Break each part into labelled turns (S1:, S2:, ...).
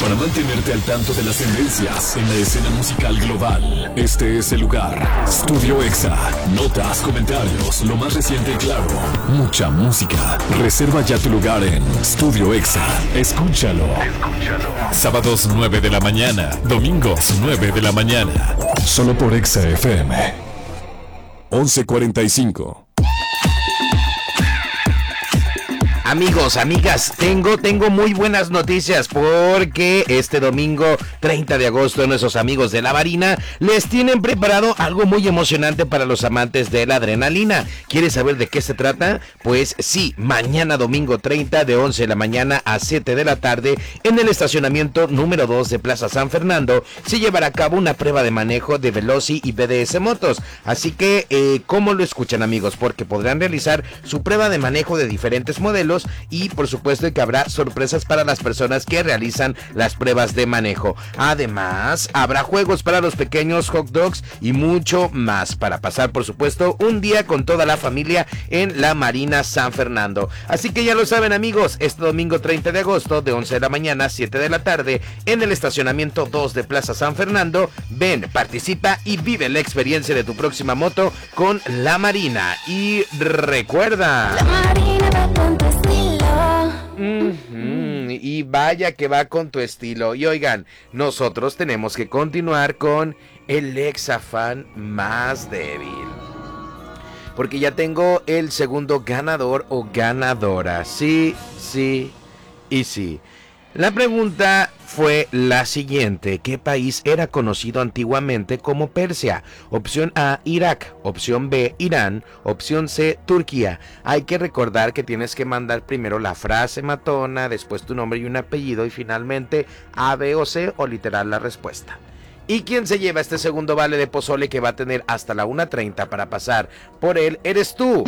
S1: Para mantenerte al tanto de las tendencias en la escena musical global, este es el lugar. Studio Exa. Notas, comentarios, lo más reciente y claro. Mucha música. Reserva ya tu lugar en Studio Exa. Escúchalo. Sábados 9 de la mañana. Domingos 9 de la mañana. Solo por Exa FM. 11:45.
S2: Amigos, amigas, tengo muy buenas noticias porque este domingo 30 de agosto nuestros amigos de La Marina les tienen preparado algo muy emocionante para los amantes de la adrenalina. ¿Quieres saber de qué se trata? Pues sí, mañana domingo 30 de 11 de la mañana a 7 de la tarde en el estacionamiento número 2 de Plaza San Fernando se llevará a cabo una prueba de manejo de Veloci y BDS Motos. Así que, ¿cómo lo escuchan, amigos? Porque podrán realizar su prueba de manejo de diferentes modelos y por supuesto que habrá sorpresas para las personas que realizan las pruebas de manejo. Además, habrá juegos para los pequeños, hot dogs y mucho más para pasar, por supuesto, un día con toda la familia en la Marina San Fernando. Así que ya lo saben, amigos, este domingo 30 de agosto de 11 de la mañana a 7 de la tarde en el estacionamiento 2 de Plaza San Fernando. Ven, participa y vive la experiencia de tu próxima moto con la Marina. Y recuerda,
S3: La Marina va con tu estilo.
S2: Y vaya que va con tu estilo. Y oigan, nosotros tenemos que continuar con el Exafan más débil, porque ya tengo el segundo ganador o ganadora. Sí, sí y sí. La pregunta fue la siguiente: ¿qué país era conocido antiguamente como Persia? Opción A, Irak. Opción B, Irán. Opción C, Turquía. Hay que recordar que tienes que mandar primero la frase matona, después tu nombre y un apellido y finalmente A, B o C o literal la respuesta. ¿Y quién se lleva este segundo vale de pozole que va a tener hasta la 1:30 para pasar por él? Eres tú.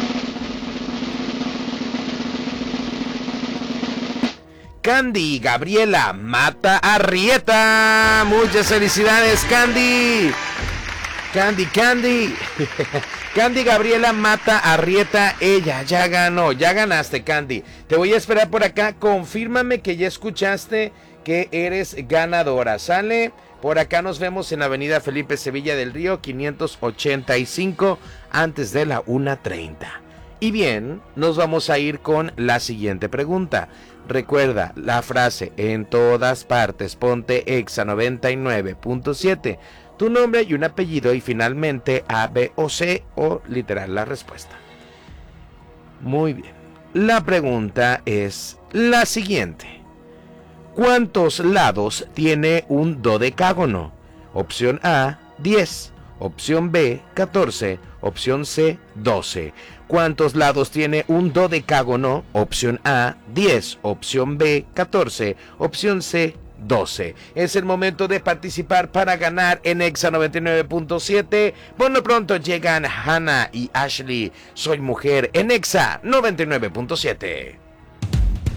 S2: Candy Gabriela Mata Arrieta. Muchas felicidades, Candy. Candy. Candy Gabriela Mata Arrieta, ella ya ganó. Ya ganaste, Candy. Te voy a esperar por acá. Confírmame que ya escuchaste que eres ganadora. ¿Sale? Por acá nos vemos en la avenida Felipe Sevilla del Río 585 antes de la 1:30. Y bien, nos vamos a ir con la siguiente pregunta. Recuerda la frase: en todas partes ponte Exa 99.7, tu nombre y un apellido y finalmente A, B o C o literal la respuesta. Muy bien, la pregunta es la siguiente: ¿cuántos lados tiene un dodecágono? Opción A, 10. Opción B, 14. Opción C, 12. ¿Cuántos lados tiene un dodecágono? Opción A, 10. Opción B, 14. Opción C, 12. Es el momento de participar para ganar en Exa 99.7. Por lo pronto llegan Hannah y Ashley. Soy mujer en Exa 99.7.